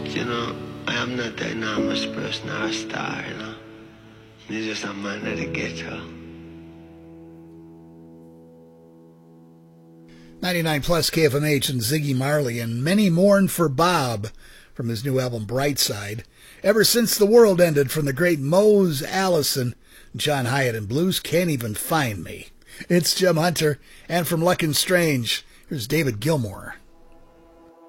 you know, I am not an enormous person or a star, you know. He's just a man of the ghetto. 99 plus KFMH and Ziggy Marley, and Many Mourn for Bob from his new album Brightside. Ever Since the World Ended from the great Mose Allison, John Hyatt, and Blues Can't Even Find Me. It's Jim Hunter, and from Luck and Strange, here's David Gilmour.